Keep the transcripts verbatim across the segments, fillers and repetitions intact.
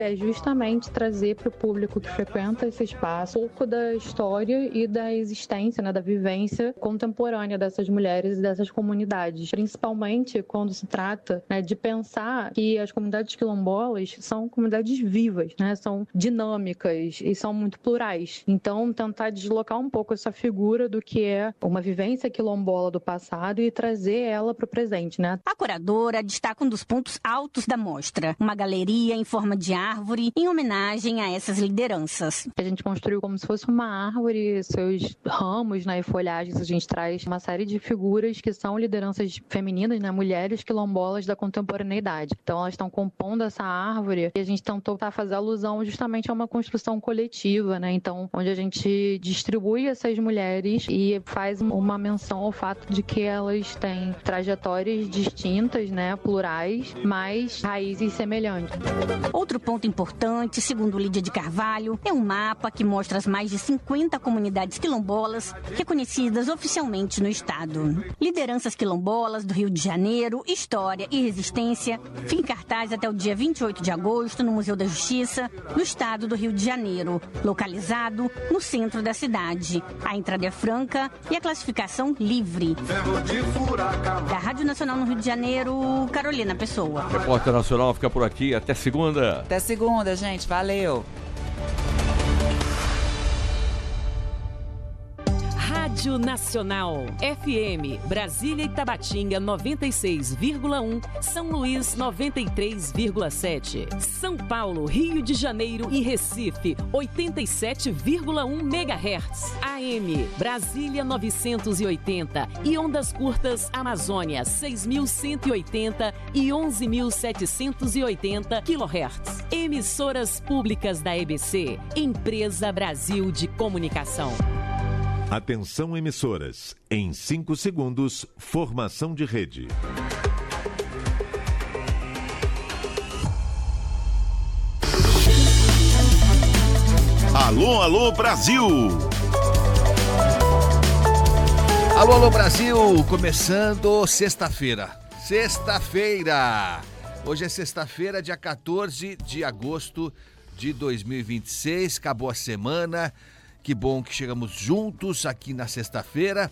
É justamente trazer para o público que frequenta esse espaço um pouco da história e da existência, né, da vivência contemporânea dessas mulheres e dessas comunidades. Principalmente quando se trata, né, de pensar que as comunidades quilombolas são comunidades vivas, né, são dinâmicas e são muito plurais. Então, tentar deslocar um pouco essa figura do que é uma vivência quilombola do passado e trazer ela para o presente, né? A curadora destaca um dos pontos altos da mostra, uma galeria em forma de árvore em homenagem a essas lideranças. A gente construiu como se fosse uma árvore, seus ramos, né, e folhagens. A gente traz uma série de figuras que são lideranças femininas, né, mulheres quilombolas da contemporaneidade. Então elas estão compondo essa árvore e a gente tentou tá, fazer alusão justamente a uma construção coletiva, né? Então, onde a gente distribui essas mulheres e faz uma menção ao fato de que elas têm trajetórias distintas, né, plurais, mas raízes semelhantes. Outro ponto importante, segundo Lídia de Carvalho, é um mapa que mostra as mais de cinquenta comunidades quilombolas reconhecidas oficialmente no estado. Lideranças quilombolas do Rio de Janeiro, história e resistência, fica em cartaz até o dia vinte e oito de agosto no Museu da Justiça, no estado do Rio de Janeiro, localizado no centro da cidade. A entrada é franca e a classificação livre. Da Rádio Nacional no Rio de Janeiro, Carolina Pessoa. Repórter Nacional fica por aqui. Até segunda. Até segunda, gente. Valeu. Rádio Nacional, F M, Brasília e Tabatinga noventa e seis vírgula um, São Luís noventa e três vírgula sete, São Paulo, Rio de Janeiro e Recife oitenta e sete vírgula um megahertz, A M, Brasília novecentos e oitenta e ondas curtas Amazônia seis mil cento e oitenta e onze mil setecentos e oitenta quilohertz. Emissoras públicas da E B C, Empresa Brasil de Comunicação. Atenção emissoras, em cinco segundos, formação de rede. Alô, alô, Brasil! Alô, alô, Brasil! Começando sexta-feira. Sexta-feira! Hoje é sexta-feira, dia quatorze de agosto de dois mil e vinte e seis. Acabou a semana. Que bom que chegamos juntos aqui na sexta-feira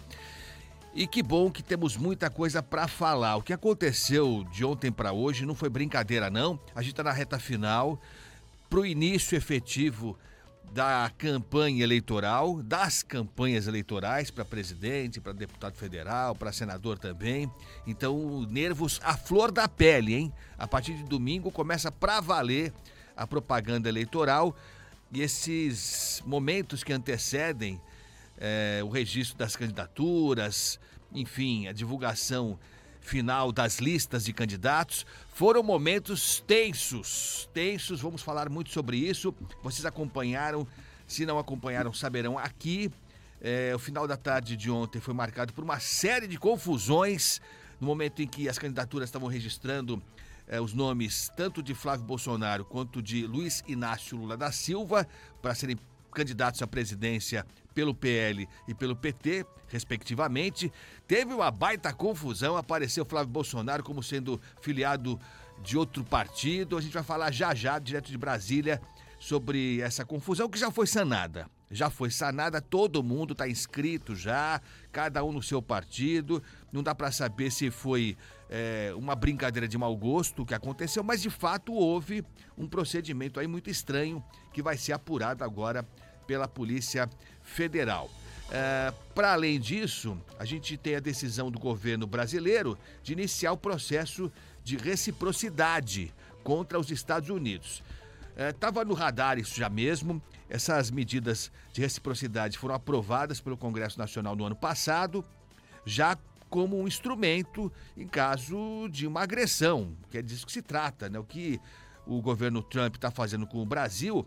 e que bom que temos muita coisa para falar. O que aconteceu de ontem para hoje não foi brincadeira, não. A gente está na reta final para o início efetivo da campanha eleitoral, das campanhas eleitorais para presidente, para deputado federal, para senador também. Então, nervos à flor da pele, hein? A partir de domingo começa para valer a propaganda eleitoral. E esses momentos que antecedem é, o registro das candidaturas, enfim, a divulgação final das listas de candidatos, foram momentos tensos, tensos, vamos falar muito sobre isso. Vocês acompanharam, se não acompanharam, saberão aqui. É, o final da tarde de ontem foi marcado por uma série de confusões, no momento em que as candidaturas estavam registrando É, os nomes tanto de Flávio Bolsonaro quanto de Luiz Inácio Lula da Silva para serem candidatos à presidência pelo P L e pelo P T, respectivamente. Teve uma baita confusão, apareceu Flávio Bolsonaro como sendo filiado de outro partido. A gente vai falar já já, direto de Brasília, sobre essa confusão que já foi sanada. Já foi sanada, todo mundo está inscrito já, cada um no seu partido. Não dá para saber se foi é, uma brincadeira de mau gosto que aconteceu, mas de fato houve um procedimento aí muito estranho que vai ser apurado agora pela Polícia Federal. É, para além disso, a gente tem a decisão do governo brasileiro de iniciar o processo de reciprocidade contra os Estados Unidos. Estava é, no radar isso já mesmo. Essas medidas de reciprocidade foram aprovadas pelo Congresso Nacional no ano passado, já como um instrumento em caso de uma agressão, que é disso que se trata, né? O que o governo Trump está fazendo com o Brasil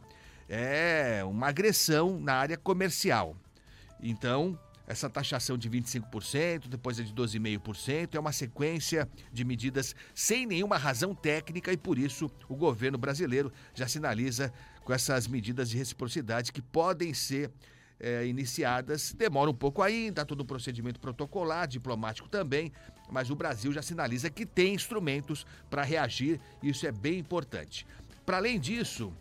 é uma agressão na área comercial. Então, essa taxação de vinte e cinco por cento, depois é de doze vírgula cinco por cento, é uma sequência de medidas sem nenhuma razão técnica e, por isso, o governo brasileiro já sinaliza com essas medidas de reciprocidade que podem ser é, iniciadas. Demora um pouco ainda, todo um procedimento protocolar, diplomático também, mas o Brasil já sinaliza que tem instrumentos para reagir e isso é bem importante. Para além disso,